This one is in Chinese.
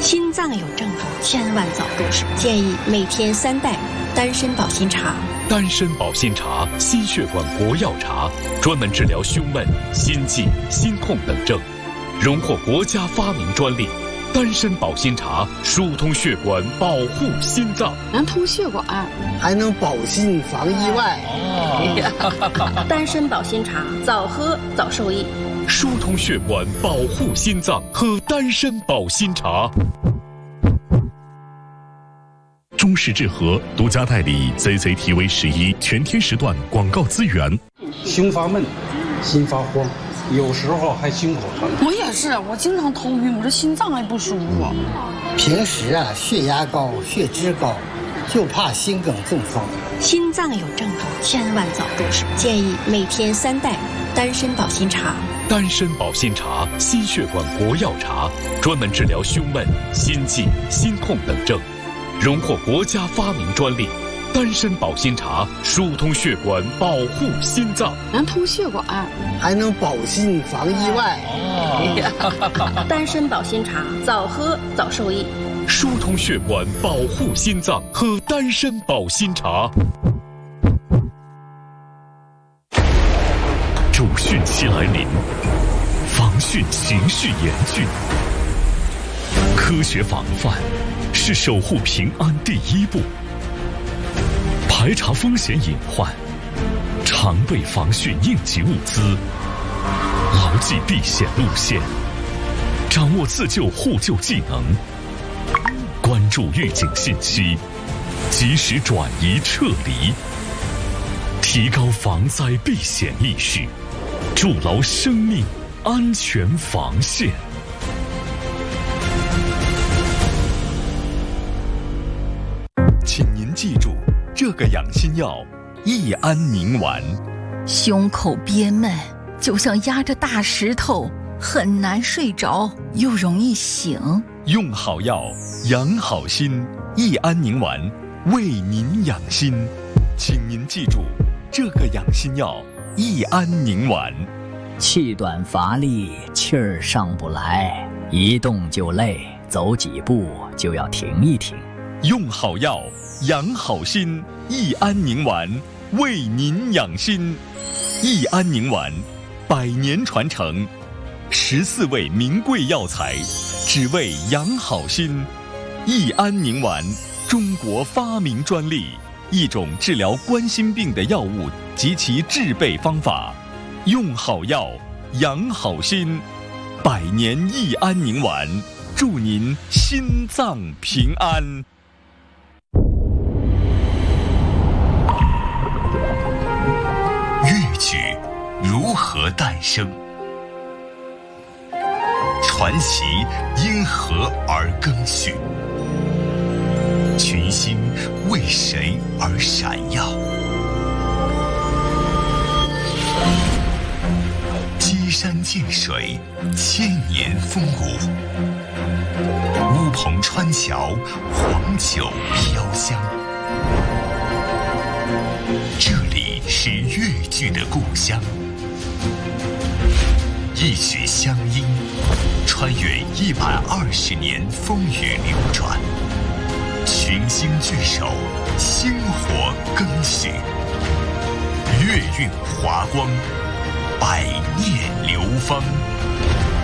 心脏有症状，千万早重视。建议每天3袋丹参保心茶。 丹参保心茶，心血管国药茶，专门治疗胸闷、心悸、心痛等症，荣获国家发明专利。丹参保心茶疏通血管，保护心脏， 能通血管， 还能保心防意外。 丹参保心茶，早喝早受益。 疏通血管，保护心脏，喝丹参保心茶。中视智和独家代理 CCTV11全天时段广告资源。 胸发闷，心发慌，有时候还心口疼。 我也是，我经常头晕，我这心脏还不舒服。 平时血压高、血脂高，就怕心梗中风。 心脏有症状，千万早重视。建议每天3袋丹参保心茶。 丹参保心茶，心血管国药茶，专门治疗胸闷、心悸、心痛等症，荣获国家发明专利。丹参保心茶疏通血管，保护心脏， 能通血管， 还能保心防意外。 丹参保心茶，早喝早受益。 疏通血管，保护心脏，喝丹参保心茶。主汛期来临，防汛情绪严峻，科学防范是守护平安第一步。排查风险隐患，常备防汛应急物资，牢记避险路线，掌握自救互救技能，关注预警信息，及时转移撤离，提高防灾避险意识，筑牢生命安全防线。请您记住这个养心药益安宁丸。 胸口憋闷，就像压着大石头，很难睡着，又容易醒。 用好药，养好心，益安宁丸为您养心。请您记住这个养心药益安宁丸。 气短乏力，气儿上不来，一动就累，走几步就要停一停。 用好药，养好心，益安宁丸为您养心。益安宁丸100年传承，14味名贵药材，只为养好心。益安宁丸，中国发明专利，一种治疗冠心病的药物及其制备方法。用好药，养好心，100年益安宁丸，祝您心脏平安。乐曲如何诞生？传奇因何而更续？群星为谁而闪耀？积山净水，千年风骨。乌篷穿桥，黄酒飘香。这里是粤剧的故乡，一曲乡音，穿越120年风雨流转，群星聚首，薪火更续，月韵华光，百念流芳。